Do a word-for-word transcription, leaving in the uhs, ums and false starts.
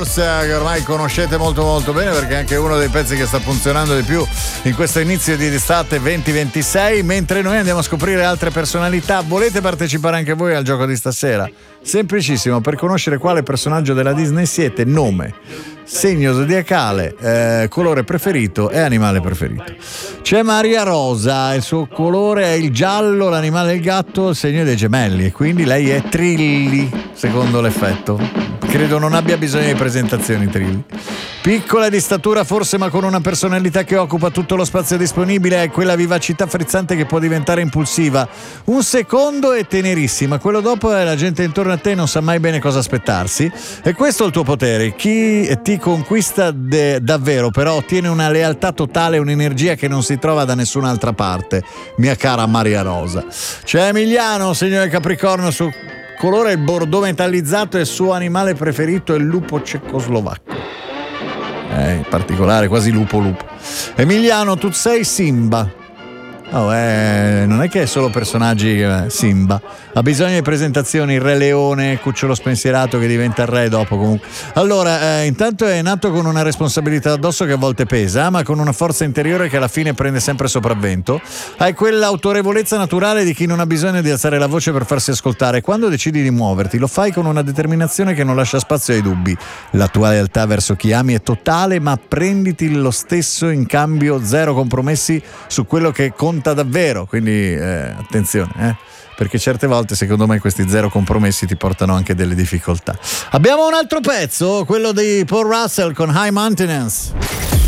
che ormai conoscete molto molto bene, perché è anche uno dei pezzi che sta funzionando di più in questo inizio di estate venti ventisei. Mentre noi andiamo a scoprire altre personalità, volete partecipare anche voi al gioco di stasera? Semplicissimo, per conoscere quale personaggio della Disney siete: nome, segno zodiacale, eh, colore preferito e animale preferito. C'è Maria Rosa, il suo colore è il giallo, l'animale è il gatto, il segno dei gemelli, e quindi lei è Trilli, secondo l'effetto. Credo non abbia bisogno di presentazioni, Trilli. Piccola di statura forse, ma con una personalità che occupa tutto lo spazio disponibile, è quella vivacità frizzante che può diventare impulsiva. Un secondo è tenerissima, quello dopo è la gente intorno a te, non sa mai bene cosa aspettarsi. E questo è il tuo potere: chi ti conquista de- davvero, però ottiene una lealtà totale, un'energia che non si trova da nessun'altra parte, mia cara Maria Rosa. C'è Emiliano, segno del Capricorno, su colore il bordeaux metallizzato e il suo animale preferito è il lupo cecoslovacco. Eh, in particolare quasi lupo lupo. Emiliano, tu sei Simba. Oh, eh, non è che è solo personaggi. eh, Simba ha bisogno di presentazioni: il Re Leone, Cucciolo Spensierato che diventa re dopo. Comunque, allora, eh, intanto è nato con una responsabilità addosso che a volte pesa, ma con una forza interiore che alla fine prende sempre sopravvento. Hai quell'autorevolezza naturale di chi non ha bisogno di alzare la voce per farsi ascoltare. Quando decidi di muoverti, lo fai con una determinazione che non lascia spazio ai dubbi. La tua lealtà verso chi ami è totale, ma prenditi lo stesso in cambio, zero compromessi su quello che conta davvero. Quindi eh, attenzione, eh, perché certe volte secondo me questi zero compromessi ti portano anche delle difficoltà. Abbiamo un altro pezzo, quello di Paul Russell con High Maintenance.